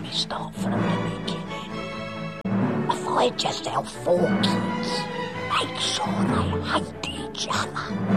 we start from the beginning. If I just help 4 kids, make sure they hate each other,